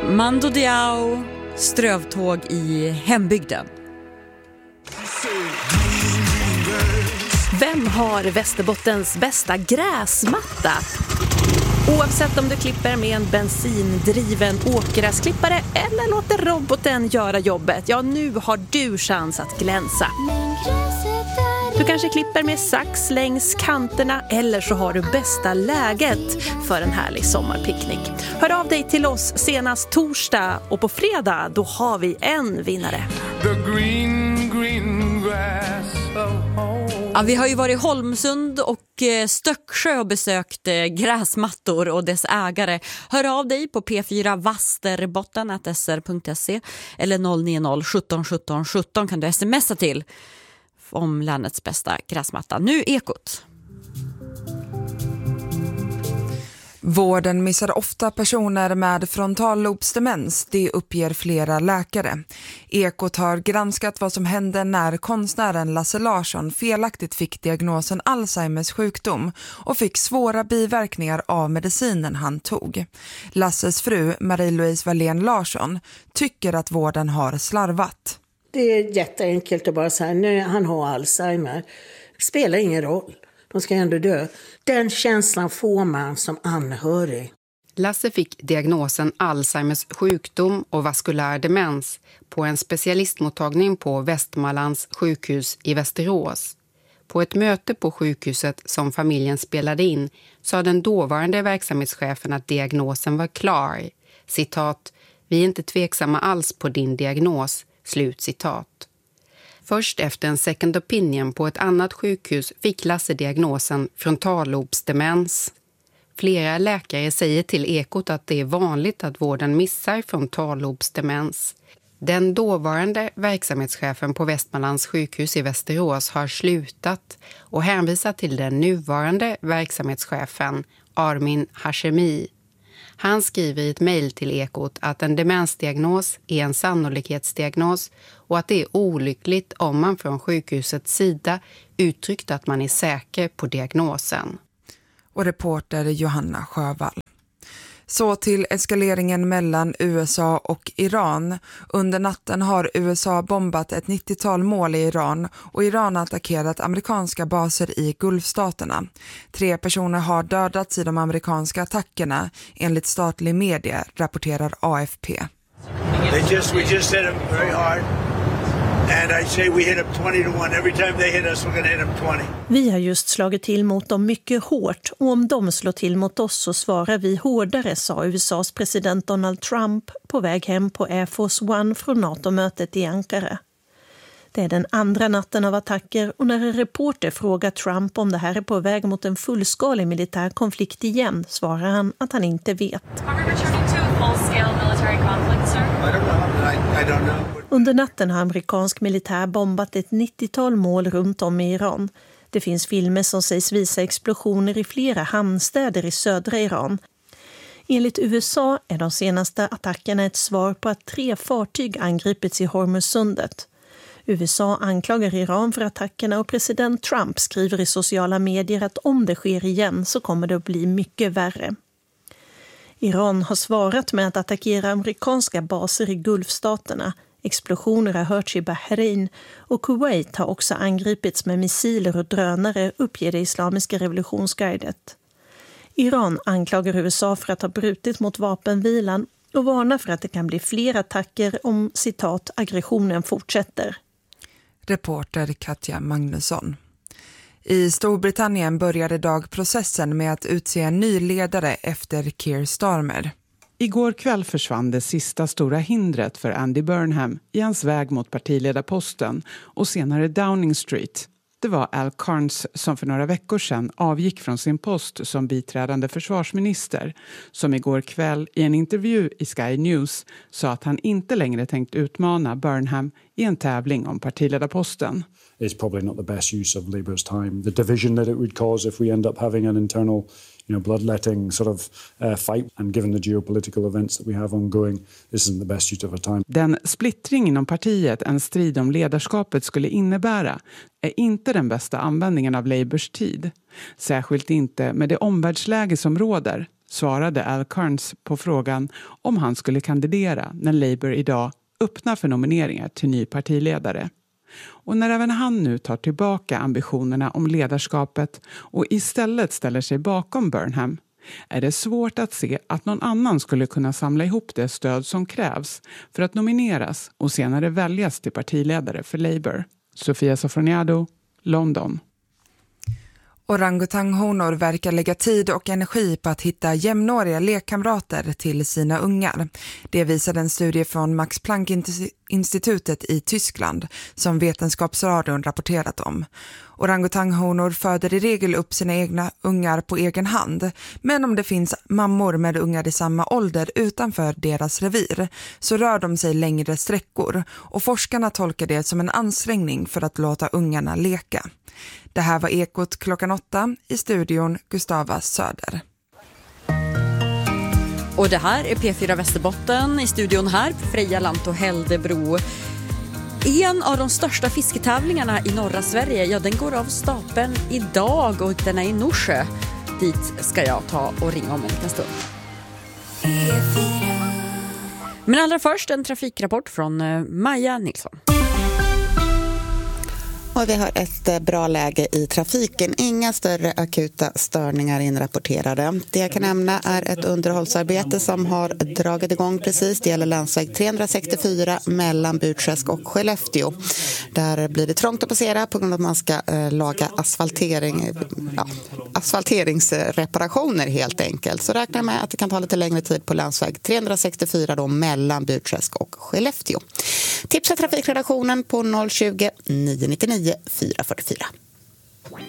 Mando Diao, strövtåg i hembygden. Vem har Västerbottens bästa gräsmatta? Oavsett om du klipper med en bensindriven åkgräsklippare eller låter roboten göra jobbet, ja, nu har du chans att glänsa. Du kanske klipper med sax längs kanterna eller så har du bästa läget för en härlig sommarpicknick. Hör av dig till oss senast torsdag och på fredag då har vi en vinnare. Ja, vi har ju varit i Holmsund och Stöcksjö och besökt gräsmattor och dess ägare. Hör av dig på p4vasterbotten@sr.se eller 090 17 17 17 kan du smsa till om länets bästa gräsmatta. Nu Ekot. Vården missar ofta personer med frontallobsdemens, det uppger flera läkare. Ekot har granskat vad som hände när konstnären Lasse Larsson felaktigt fick diagnosen Alzheimers sjukdom och fick svåra biverkningar av medicinen han tog. Lasses fru, Marie-Louise Wallén Larsson, tycker att vården har slarvat. Det är jätteenkelt att bara säga, nu han har Alzheimer. Det spelar ingen roll. De ska ändå dö. Den känslan får man som anhörig. Lasse fick diagnosen Alzheimers sjukdom och vaskulär demens på en specialistmottagning på Västmanlands sjukhus i Västerås. På ett möte på sjukhuset som familjen spelade in sa den dåvarande verksamhetschefen att diagnosen var klar. Citat, vi är inte tveksamma alls på din diagnos. Slut citat. Först efter en second opinion på ett annat sjukhus fick Lasse diagnosen frontallobsdemens. Flera läkare säger till Ekot att det är vanligt att vården missar frontallobsdemens. Den dåvarande verksamhetschefen på Västmanlands sjukhus i Västerås har slutat och hänvisar till den nuvarande verksamhetschefen Armin Hashemi. Han skriver i ett mejl till Ekot att en demensdiagnos är en sannolikhetsdiagnos och att det är olyckligt om man från sjukhusets sida uttryckt att man är säker på diagnosen. Och reporter Johanna Sjövall. Så till eskaleringen mellan USA och Iran. Under natten har USA bombat ett 90-tal mål i Iran och Iran har attackerat amerikanska baser i Gulfstaterna. 3 personer har dödats i de amerikanska attackerna, enligt statlig media, rapporterar AFP. We just hit them very hard. And I say we hit them 20-1. Every time they hit us, we're going to hit them 20. Vi har just slagit till mot dem mycket hårt och om de slår till mot oss så svarar vi hårdare, sa USAs president Donald Trump på väg hem på Air Force One från NATO-mötet i Ankara. Det är den andra natten av attacker och när en reporter frågar Trump om det här är på väg mot en fullskalig militär konflikt igen svarar han att han inte vet. Under natten har amerikansk militär bombat ett 90-tal mål runt om i Iran. Det finns filmer som sägs visa explosioner i flera hamnstäder i södra Iran. Enligt USA är de senaste attackerna ett svar på att 3 fartyg angripits i Hormuzsundet. USA anklagar Iran för attackerna och president Trump skriver i sociala medier att om det sker igen så kommer det att bli mycket värre. Iran har svarat med att attackera amerikanska baser i Gulfstaterna. Explosioner har hörts i Bahrain och Kuwait har också angripits med missiler och drönare, uppger det islamiska revolutionsguidet. Iran anklagar USA för att ha brutit mot vapenvilan och varnar för att det kan bli fler attacker om, citat, aggressionen fortsätter. Reporter Katja Magnusson. I Storbritannien började idag processen med att utse en ny ledare efter Keir Starmer. Igår kväll försvann det sista stora hindret för Andy Burnham i hans väg mot partiledarposten och senare Downing Street. Det var Al Carnes som för några veckor sedan avgick från sin post som biträdande försvarsminister, som igår kväll i en intervju i Sky News sa att han inte längre tänkt utmana Burnham i en tävling om partiledarposten. It's probably not the best use of Labour's time. The division that it would cause if we end up having an internal, bloodletting sort of fight, and given the geopolitical events that we have ongoing, this isn't the best use of our time. Den splittring inom partiet en strid om ledarskapet skulle innebära är inte den bästa användningen av Labours tid. Särskilt inte med det omvärldsläge som råder, svarade Al Kearns på frågan om han skulle kandidera när Labour idag öppnar för nomineringar till ny partiledare. Och när även han nu tar tillbaka ambitionerna om ledarskapet och istället ställer sig bakom Burnham är det svårt att se att någon annan skulle kunna samla ihop det stöd som krävs för att nomineras och senare väljas till partiledare för Labour. Sofia Sofroniado, London. Orangutanghonor verkar lägga tid och energi på att hitta jämnåriga lekkamrater till sina ungar. Det visade en studie från Max Planck-institutet i Tyskland som Vetenskapsradion rapporterat om. Orangutanghonor föder i regel upp sina egna ungar på egen hand, men om det finns mammor med ungar i samma ålder utanför deras revir så rör de sig längre sträckor och forskarna tolkar det som en ansträngning för att låta ungarna leka. Det här var Ekot klockan 8, i studion Gustava Söder. Och det här är P4 Västerbotten, i studion här Freja Lanto Häldebro. En av de största fisketävlingarna i norra Sverige, ja, den går av stapeln idag och den är i Norsjö. Dit ska jag ta och ringa om en liten stund. Men allra först en trafikrapport från Maja Nilsson. Och vi har ett bra läge i trafiken. Inga större akuta störningar inrapporterade. Det jag kan nämna är ett underhållsarbete som har dragit igång precis. Det gäller länsväg 364 mellan Burträsk och Skellefteå. Där blir det trångt att passera på grund av att man ska laga asfalteringsreparationer helt enkelt. Så räknar med att det kan ta lite längre tid på länsväg 364 då mellan Burträsk och Skellefteå. Tipsa trafikredaktionen på 020 999 444.